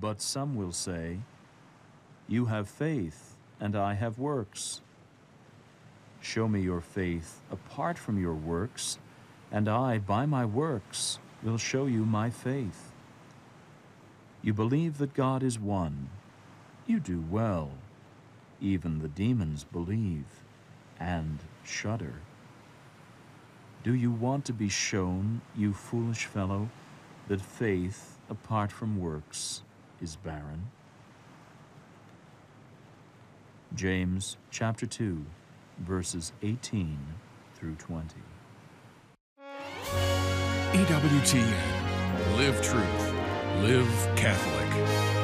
But some will say, "You have faith, and I have works." Show me your faith apart from your works, and I, by my works, will show you my faith. You believe that God is one. You do well. Even the demons believe and shudder. Do you want to be shown, you foolish fellow, that faith apart from works is barren? James chapter 2, verses 18 through 20. EWTN. Live truth. Live Catholic.